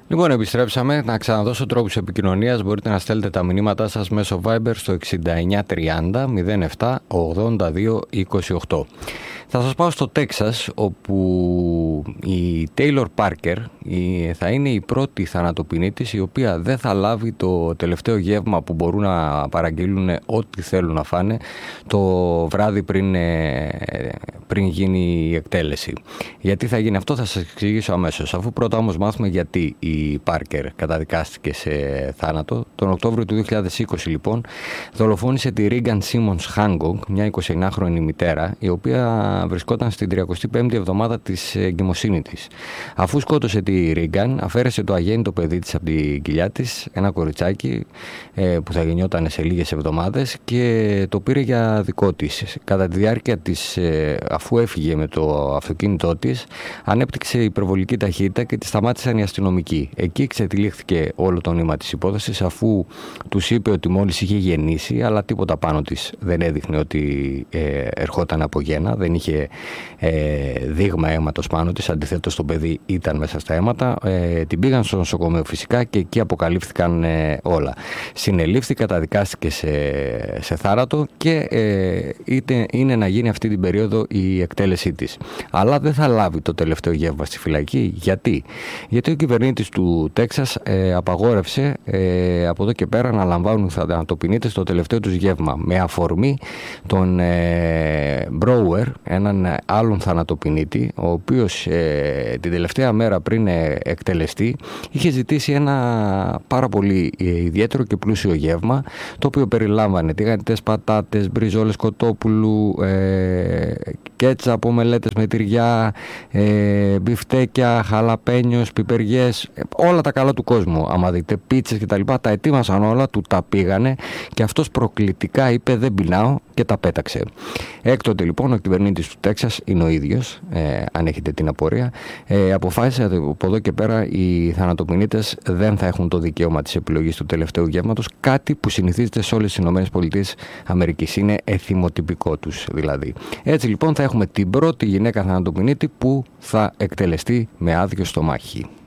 Λοιπόν, επιστρέψαμε. Να ξαναδώσω τρόπους επικοινωνίας. Μπορείτε να στέλνετε τα μηνύματά σας μέσω Viber στο 6930 07 82 28. Θα σας πάω στο Τέξας, όπου η Taylor Parker θα είναι η πρώτη θανατοποινήτης η οποία δεν θα λάβει το τελευταίο γεύμα που μπορούν να παραγγείλουν ό,τι θέλουν να φάνε το βράδυ πριν γίνει η εκτέλεση. Γιατί θα γίνει αυτό θα σας εξηγήσω αμέσως. Αφού πρώτα όμως μάθουμε γιατί η Parker καταδικάστηκε σε θάνατο. Τον Οκτώβριο του 2020 λοιπόν δολοφόνησε τη Regan Simmons Hancock, μια 29χρονη μητέρα, η οποία βρισκόταν στην 35η εβδομάδα της εγκυμοσύνης της. Αφού σκότωσε τη Regan, αφαίρεσε το αγέννητο παιδί της από την κοιλιά της, ένα κοριτσάκι που θα γεννιόταν σε λίγες εβδομάδες, και το πήρε για δικό της. Κατά τη διάρκεια της, αφού έφυγε με το αυτοκίνητό της, ανέπτυξε υπερβολική ταχύτητα και τη σταμάτησαν οι αστυνομικοί. Εκεί ξετυλίχθηκε όλο το νήμα της υπόθεσης, αφού τους είπε ότι μόλις είχε γεννήσει, αλλά τίποτα πάνω της δεν έδειχνε ότι ερχόταν από γέννα, δεν είχε δείγμα αίματος πάνω της, αντιθέτως το παιδί ήταν μέσα στα αίματα. Την πήγαν στο νοσοκομείο φυσικά και εκεί αποκαλύφθηκαν όλα. Συνελήφθη, καταδικάστηκε σε θάνατο και είναι να γίνει αυτή την περίοδο η εκτέλεσή της. Αλλά δεν θα λάβει το τελευταίο γεύμα στη φυλακή. Γιατί ο κυβερνήτης του Τέξας απαγόρευσε από εδώ και πέρα να λαμβάνουν οι θανατοποινήτες το τελευταίο τους γεύμα, με αφορμή τον Μπρόουερ, έναν άλλον θανατοποινήτη, ο οποίος την τελευταία μέρα πριν εκτελεστεί είχε ζητήσει ένα πάρα πολύ ιδιαίτερο και πλούσιο γεύμα, το οποίο περιλάμβανε τηγανιτές πατάτες, μπριζόλες κοτόπουλου, κέτσαπ, ομελέτες με τυριά, μπιφτέκια, χαλαπένιος, πιπεριές, όλα τα καλά του κόσμου. Άμα δείτε, πίτσες και τα λοιπά, τα ετοίμασαν όλα, του τα πήγανε και αυτός προκλητικά είπε δεν πεινάω και τα πέταξε. Έκτοτε λοιπόν ο κυβερνήτης του Τέξας είναι ο ίδιος, αν έχετε την απορία, αποφάσισε από εδώ και πέρα οι θανατοποινήτες δεν θα έχουν το δικαίωμα της επιλογής του τελευταίου γεύματος, κάτι που συνηθίζεται σε όλες τις ΗΠΑ. Είναι εθιμοτυπικό τους δηλαδή. Έτσι λοιπόν θα έχουμε την πρώτη γυναίκα θανατοποινήτη που θα εκτελεστεί με άδειο στομάχι.